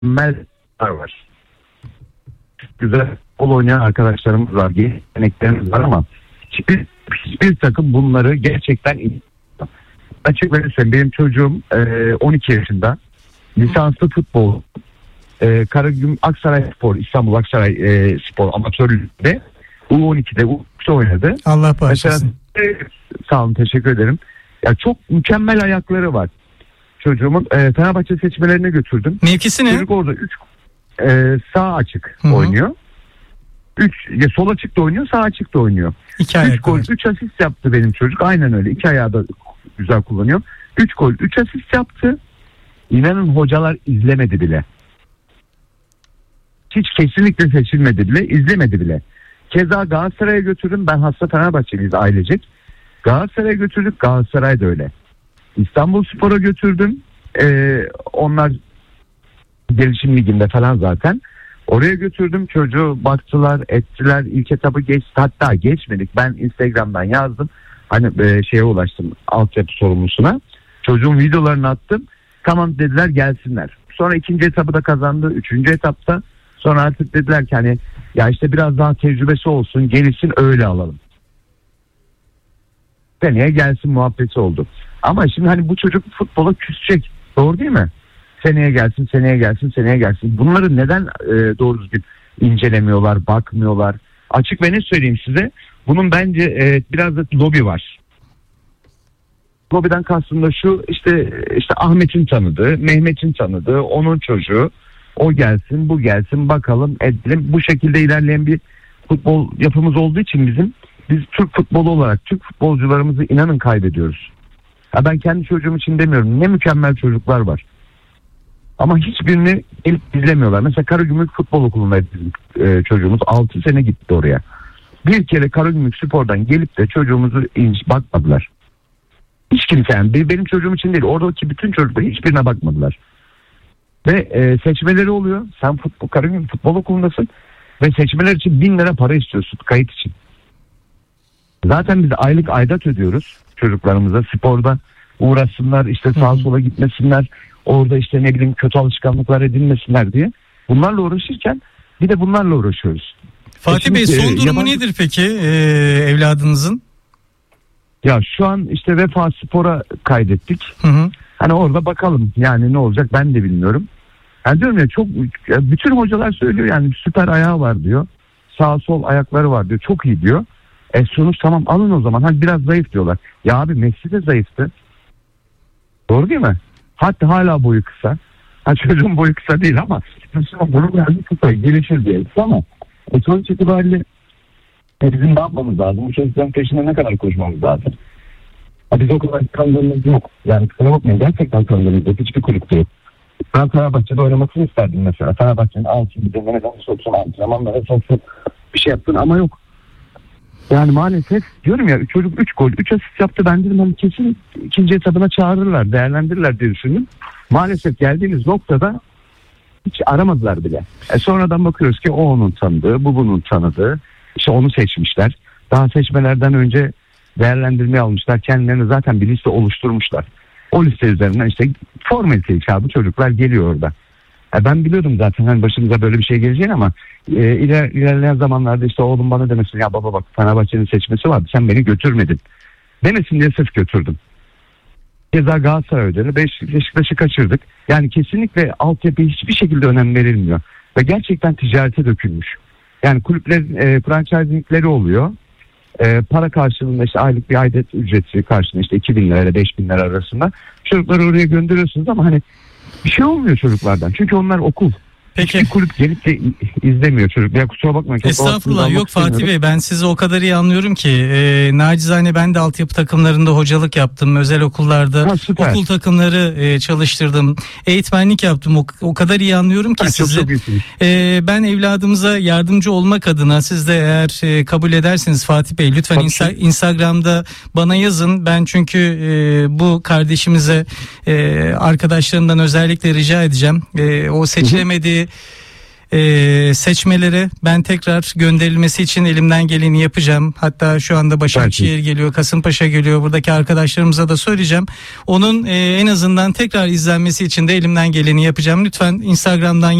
mükemmel var. Güzel futbol oynayan arkadaşlarımız var, yeteneklerimiz var ama hiçbir takım bunları gerçekten açık ve söyleyeyim. Benim çocuğum 12 yaşında, lisanslı futbol, Karagümrük Aksaray Spor, İstanbul Aksaray Spor amatörlüğünde U12'de U3'te oynadı. Allah bağışlasın. Mesela, sağ olun, teşekkür ederim. Ya çok mükemmel ayakları var çocuğumun. Fenerbahçe seçmelerine götürdüm. Mevkisi ne? Çocuk orada sağ açık oynuyor. 3 sol açık da oynuyor, sağ açık da oynuyor. 3 gol, 3 asist yaptı benim çocuk. Aynen öyle. 2 ayağı da güzel kullanıyor. 3 gol, 3 asist yaptı. İnanın hocalar izlemedi bile. Hiç kesinlikle seçilmedi bile, izlemedi bile. Keza Galatasaray'a götürdüm. Ben hasta Fenerbahçeliyiz ailecek. Galatasaray'a götürdük. Galatasaray da öyle. İstanbulspor'a götürdüm. Onlar gelişim liginde falan zaten. Oraya götürdüm. Çocuğu baktılar, ettiler. İlk etabı geçti. Hatta geçmedik. Ben Instagram'dan yazdım. Hani şeye ulaştım, altyapı sorumlusuna. Çocuğun videolarını attım. Tamam dediler, gelsinler. Sonra ikinci etabı da kazandı. Üçüncü etapta. Sonra artık dediler ki hani ya işte biraz daha tecrübesi olsun, gelişsin, öyle alalım. Seneye gelsin muhabbeti oldu. Ama şimdi hani bu çocuk futbola küsecek. Doğru değil mi? Seneye gelsin, seneye gelsin, seneye gelsin. Bunları neden doğru düzgün incelemiyorlar, bakmıyorlar? Açık ve ne söyleyeyim size? Bunun bence biraz da lobi var. Lobiden kastım da şu, işte Ahmet'in tanıdığı, Mehmet'in tanıdığı, onun çocuğu. O gelsin, bu gelsin, bakalım, edelim. Bu şekilde ilerleyen bir futbol yapımız olduğu için biz Türk futbolu olarak Türk futbolcularımızı inanın kaybediyoruz. Ya ben kendi çocuğum için demiyorum. Ne mükemmel çocuklar var. Ama hiçbirini izlemiyorlar. Mesela Karagümrük Futbol Okulu'ndaydı bizim çocuğumuz. 6 sene gitti oraya. Bir kere Karagümrük Spor'dan gelip de çocuğumuzu bakmadılar. Hiç kimse, yani benim çocuğum için değil. Oradaki bütün çocuklar hiçbirine bakmadılar. Ve seçmeleri oluyor. Sen Karagümrük Futbol Okulu'ndasın. Ve seçmeler için 1000 lira para istiyorsun kayıt için. Zaten biz aylık aidat ödüyoruz çocuklarımıza. Sporda uğraşsınlar, işte sağa sola gitmesinler. Orada işte ne bileyim kötü alışkanlıklar edinmesinler diye. Bunlarla uğraşırken bir de bunlarla uğraşıyoruz. Fatih Bey, son durumu nedir peki evladınızın? Ya şu an işte Vefa Spor'a kaydettik. Hani orada bakalım yani ne olacak ben de bilmiyorum. Yani diyorum ya, bütün hocalar söylüyor yani süper ayağı var diyor. Sağ sol ayakları var diyor. Çok iyi diyor. Sonuç tamam, alın o zaman. Hani biraz zayıf diyorlar. Ya abi Messi de zayıftı. Doğru değil mi? Hatta hala boyu kısa. Çocuğun boyu kısa değil ama bunu yani kısa gelişir diye. Ama sonuç itibariyle bizim ne yapmamız lazım? Bu çocukların peşinde ne kadar koşmamız lazım? Biz o kadar tanıdığımız yok. Yani kusura bakmayın, gerçekten tanıdığımız yok. Hiçbir kulüpte yok. Ben Fenerbahçe'de oynamasını isterdim mesela. Fenerbahçe'nin altın bir deneme soksun, antrenmanlara soksun, bir şey yapsın ama yok. Yani maalesef diyorum ya, çocuk 3 gol 3 asist yaptı. Ben dedim hani kesin ikinci etabına çağırırlar, değerlendirirler diye düşündüm. Maalesef geldiğimiz noktada hiç aramadılar bile. Sonradan bakıyoruz ki o onun tanıdığı, bu bunun tanıdığı. İşte onu seçmişler. Daha seçmelerden önce değerlendirmeye almışlar. Kendilerine zaten bir liste oluşturmuşlar. O liste üzerinden işte formalite icabı çocuklar geliyor orada. Ben biliyordum zaten hani başımıza böyle bir şey geleceğini ama ilerleyen zamanlarda işte oğlum bana demesin ya baba bak Fenerbahçe'nin seçmesi vardı, sen beni götürmedin demesin diye sırf götürdüm. Keza Galatasaray ödeli, Beşiktaş'ı kaçırdık. Yani kesinlikle altyapıya hiçbir şekilde önem verilmiyor. Ve gerçekten ticarete dökülmüş. Yani kulüplerin franchisingleri oluyor. Para karşılığında işte aylık bir aidat ücreti karşılığında işte 2.000 lira ile 5.000 lira arasında çocukları oraya gönderiyorsunuz ama hani bir şey olmuyor çocuklardan. Çünkü onlar okul. Peki. Hiçbir kulüp gelip de izlemiyor çocuk. Ya kusura bakmayın. Estağfurullah, yok Fatih Bey, ben sizi o kadar iyi anlıyorum ki nacizane ben de altyapı takımlarında hocalık yaptım. Özel okullarda okul takımları çalıştırdım. Eğitmenlik yaptım. O kadar iyi anlıyorum ki sizi. Çok ben evladımıza yardımcı olmak adına, siz de eğer kabul ederseniz Fatih Bey lütfen Instagram'da bana yazın. Ben çünkü bu kardeşimize arkadaşlarımdan özellikle rica edeceğim. O seçilemediği seçmelere ben tekrar gönderilmesi için elimden geleni yapacağım. Hatta şu anda Başakşehir geliyor, Kasımpaşa geliyor. Buradaki arkadaşlarımıza da söyleyeceğim. Onun en azından tekrar izlenmesi için de elimden geleni yapacağım. Lütfen Instagram'dan